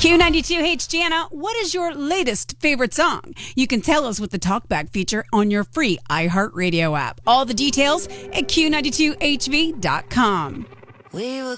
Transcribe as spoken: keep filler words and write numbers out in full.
Q ninety-two, hey, it's Jana. What is your latest favorite song? You can tell us with the talkback feature on your free iHeartRadio app. All the details at Q ninety-two H V dot com. We were